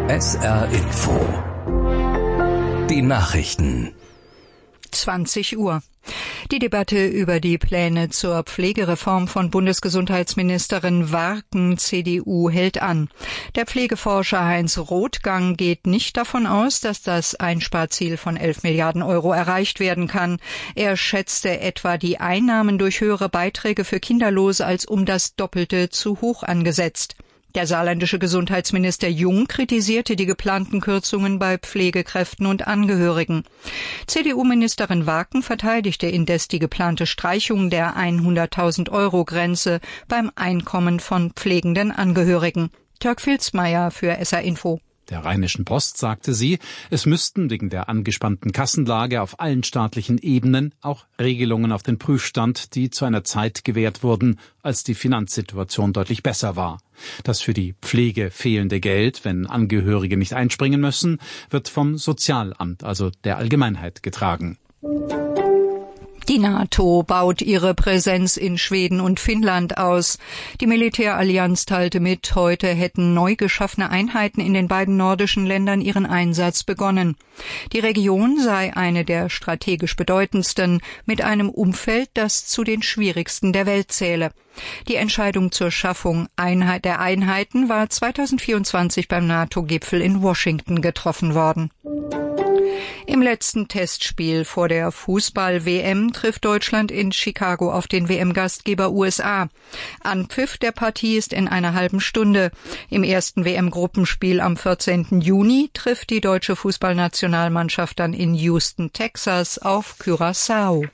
SR Info. Die Nachrichten. 20 Uhr. Die Debatte über die Pläne zur Pflegereform von Bundesgesundheitsministerin Warken, CDU, hält an. Der Pflegeforscher Heinz Rothgang geht nicht davon aus, dass das Einsparziel von 11 Milliarden Euro erreicht werden kann. Er schätzte etwa die Einnahmen durch höhere Beiträge für Kinderlose als um das Doppelte zu hoch angesetzt. Der saarländische Gesundheitsminister Jung kritisierte die geplanten Kürzungen bei Pflegekräften und Angehörigen. CDU-Ministerin Warken verteidigte indes die geplante Streichung der 100.000-Euro-Grenze beim Einkommen von pflegenden Angehörigen. Türk Filzmeier für SR Info. Der Rheinischen Post sagte sie, es müssten wegen der angespannten Kassenlage auf allen staatlichen Ebenen auch Regelungen auf den Prüfstand, die zu einer Zeit gewährt wurden, als die Finanzsituation deutlich besser war. Das für die Pflege fehlende Geld, wenn Angehörige nicht einspringen müssen, wird vom Sozialamt, also der Allgemeinheit, getragen. Die NATO baut ihre Präsenz in Schweden und Finnland aus. Die Militärallianz teilte mit, heute hätten neu geschaffene Einheiten in den beiden nordischen Ländern ihren Einsatz begonnen. Die Region sei eine der strategisch bedeutendsten, mit einem Umfeld, das zu den schwierigsten der Welt zähle. Die Entscheidung zur Schaffung der Einheiten war 2024 beim NATO-Gipfel in Washington getroffen worden. Im letzten Testspiel vor der Fußball-WM trifft Deutschland in Chicago auf den WM-Gastgeber USA. Anpfiff der Partie ist in einer halben Stunde. Im ersten WM-Gruppenspiel am 14. Juni trifft die deutsche Fußballnationalmannschaft dann in Houston, Texas auf Curaçao.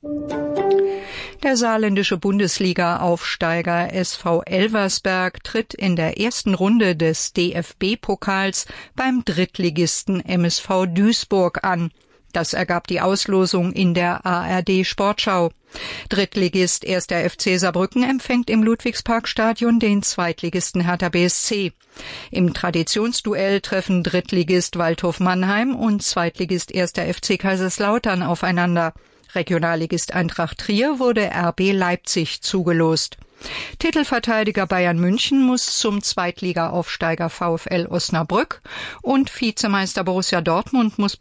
Der saarländische Bundesliga-Aufsteiger SV Elversberg tritt in der ersten Runde des DFB-Pokals beim Drittligisten MSV Duisburg an. Das ergab die Auslosung in der ARD-Sportschau. Drittligist 1. FC Saarbrücken empfängt im Ludwigsparkstadion den Zweitligisten Hertha BSC. Im Traditionsduell treffen Drittligist Waldhof Mannheim und Zweitligist 1. FC Kaiserslautern aufeinander. Regionalligist Eintracht Trier wurde RB Leipzig zugelost. Titelverteidiger Bayern München muss zum Zweitliga-Aufsteiger VfL Osnabrück und Vizemeister Borussia Dortmund muss